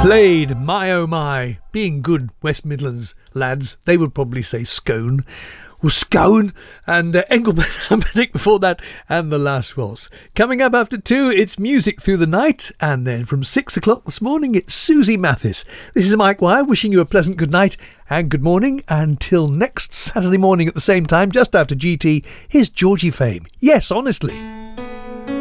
Slade, my oh my. Being good West Midlands lads, they would probably say scone or scone. And Engelbert Humperdinck before that, and The Last Waltz. Coming up after 2, it's Music Through the Night, and then from 6 o'clock this morning, it's Susie Mathis. This is Mike Wire wishing you a pleasant good night and good morning. Until next Saturday morning at the same time, just after GT, here's Georgie Fame. Yes, honestly.